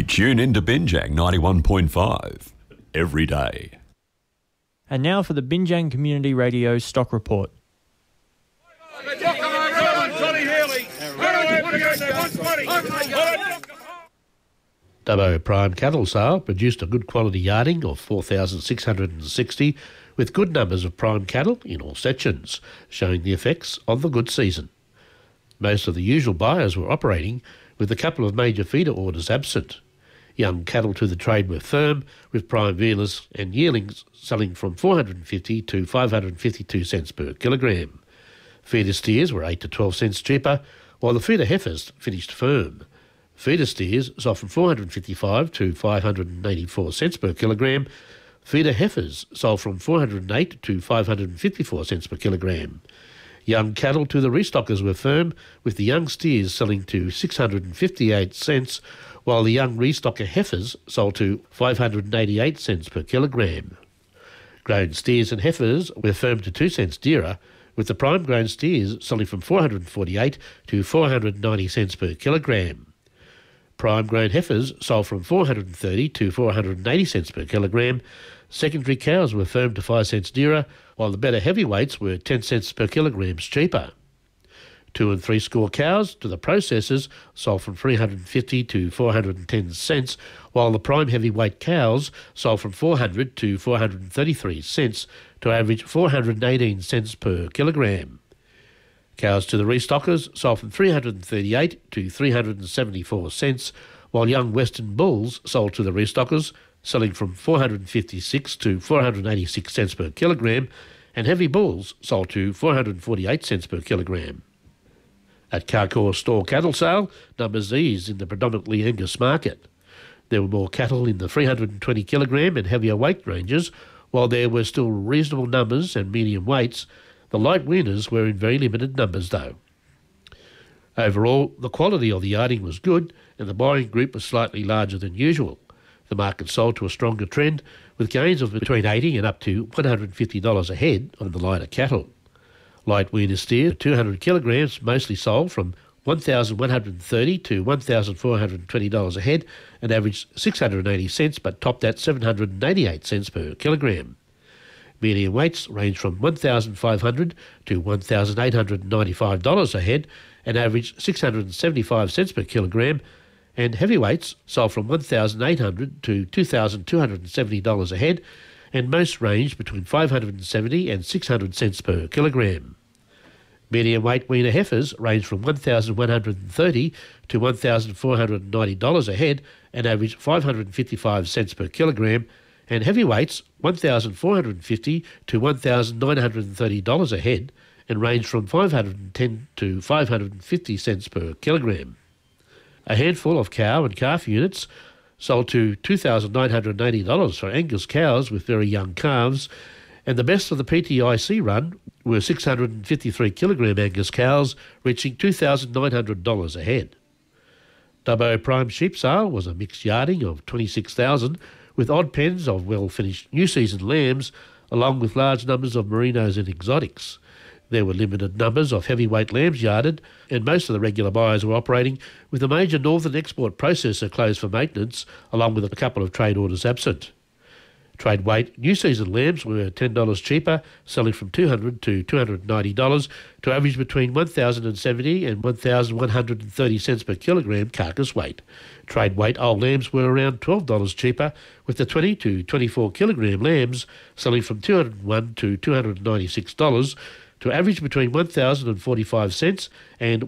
Tune in to Binjang 91.5 every day. And now for the Binjang Community Radio Stock Report. Dubbo Prime Cattle Sale produced a good quality yarding of 4,660 with good numbers of prime cattle in all sections, showing the effects of the good season. Most of the usual buyers were operating, with a couple of major feeder orders absent. Young cattle to the trade were firm, with prime vealers and yearlings selling from 450 to 552 cents per kilogram. Feeder steers were 8 to 12 cents cheaper, while the feeder heifers finished firm. Feeder steers sold from 455 to 584 cents per kilogram. Feeder heifers sold from 408 to 554 cents per kilogram. Young cattle to the restockers were firm, with the young steers selling to 658 cents, while the young restocker heifers sold to 588 cents per kilogram. Grown steers and heifers were firm to 2 cents dearer, with the prime grown steers selling from 448 to 490 cents per kilogram. Prime grown heifers sold from 430 to 480 cents per kilogram. Secondary cows were firm to 5 cents dearer, while the better heavyweights were 10 cents per kilogram cheaper. 2 and 3 score cows to the processors sold from 350 to 410 cents, while the prime heavyweight cows sold from 400 to 433 cents to average 418 cents per kilogram. Cows to the restockers sold from 338 to 374 cents, while young Western bulls sold to the restockers, selling from 456 to 486 cents per kilogram, and heavy bulls sold to 448 cents per kilogram. At Carcoar Store Cattle Sale, numbers eased in the predominantly Angus market. There were more cattle in the 320 kilogram and heavier weight ranges, while there were still reasonable numbers and medium weights. The light weaners were in very limited numbers though. Overall, the quality of the yarding was good and the buying group was slightly larger than usual. The market sold to a stronger trend, with gains of between $80 and up to $150 a head on the lighter cattle. Light weaner steer, 200 kilograms, mostly sold from $1,130 to $1,420 a head and averaged 680 cents, but topped at 788 cents per kilogram. Medium weights range from $1,500 to $1,895 a head and averaged 675 cents per kilogram, and heavyweights sold from $1,800 to $2,270 a head, and most range between 570 and 600 cents per kilogram. Medium weight weaner heifers range from $1,130 to $1,490 a head and average 555 cents per kilogram, and heavyweights $1,450 to $1,930 a head and range from 510 to 550 cents per kilogram. A handful of cow and calf units sold to $2,980 for Angus cows with very young calves, and the best of the PTIC run were 653 kilogram Angus cows, reaching $2,900 a head. Dubbo Prime Sheep Sale was a mixed yarding of 26,000, with odd pens of well-finished new season lambs, along with large numbers of merinos and exotics. There were limited numbers of heavyweight lambs yarded, and most of the regular buyers were operating, with a major northern export processor closed for maintenance, along with a couple of trade orders absent. Trade weight new season lambs were $10 cheaper, selling from $200 to $290 to average between $1,070 and $1,130 cents per kilogram carcass weight. Trade weight old lambs were around $12 cheaper, with the 20 to 24 kilogram lambs selling from $201 to $296 to average between $1,045 and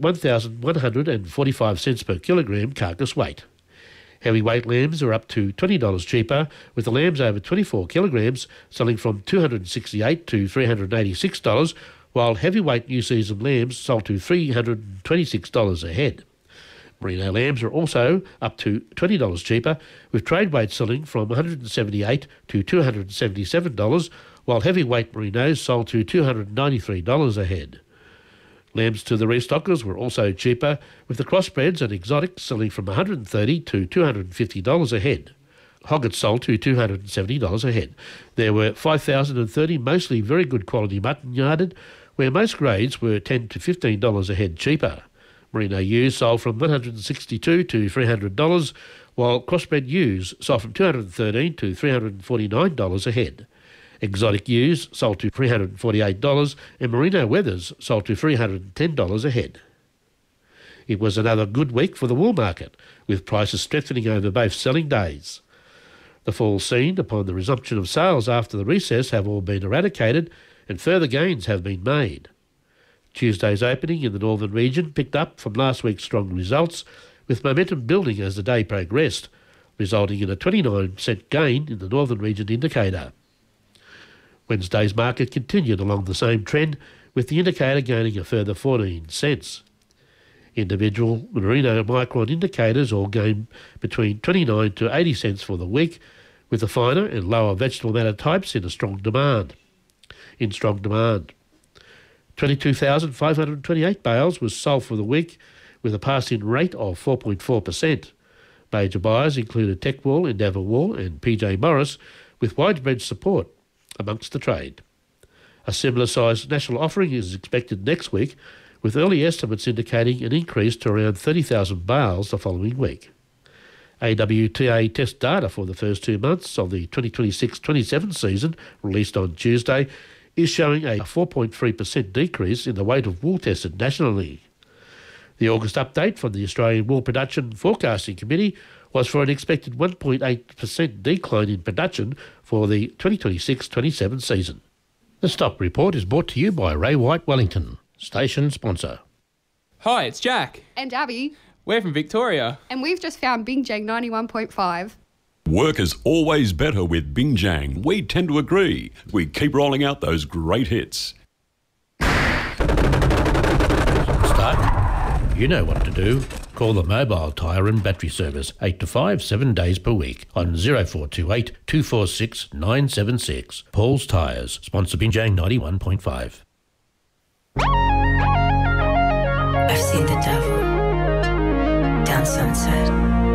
$1,145 per kilogram carcass weight. Heavyweight lambs are up to $20 cheaper, with the lambs over 24 kilograms selling from $268 to $386, while heavyweight new season lambs sold to $326 a head. Merino lambs are also up to $20 cheaper, with trade weight selling from $178 to $277, while heavyweight merinos sold to $293 a head. Lambs to the restockers were also cheaper, with the crossbreds and exotics selling from $130 to $250 a head. Hoggets sold to $270 a head. There were 5,030 mostly very good quality mutton yarded, where most grades were $10 to $15 a head cheaper. Merino ewes sold from $162 to $300, while crossbred ewes sold from $213 to $349 a head. Exotic ewes sold to $348 and merino wethers sold to $310 a head. It was another good week for the wool market, with prices strengthening over both selling days. The fall seen upon the resumption of sales after the recess have all been eradicated and further gains have been made. Tuesday's opening in the northern region picked up from last week's strong results, with momentum building as the day progressed, resulting in a 29% gain in the northern region indicator. Wednesday's market continued along the same trend, with the indicator gaining a further 14 cents. Individual merino micron indicators all gained between 29 to 80 cents for the week, with the finer and lower vegetable matter types in strong demand. 22,528 bales was sold for the week, with a pass-in rate of 4.4%. Major buyers included Tech Wool, Endeavour Wool and PJ Morris, with widespread support amongst the trade. A similar-sized national offering is expected next week, with early estimates indicating an increase to around 30,000 bales the following week. AWTA test data for the first 2 months of the 2026-27 season, released on Tuesday, is showing a 4.3% decrease in the weight of wool tested nationally. The August update from the Australian Wool Production Forecasting Committee was for an expected 1.8% decline in production for the 2026-27 season. The Stock Report is brought to you by Ray White Wellington, station sponsor. Hi, it's Jack. And Abby. We're from Victoria. And we've just found Binjang 91.5. Work is always better with Binjang. We tend to agree. We keep rolling out those great hits. Start. You know what to do. Call the Mobile Tyre and Battery Service 8 to 5, 7 days per week on 0428 246 976. Paul's Tyres, sponsor Binjang 91.5. I've seen the devil down Sunset.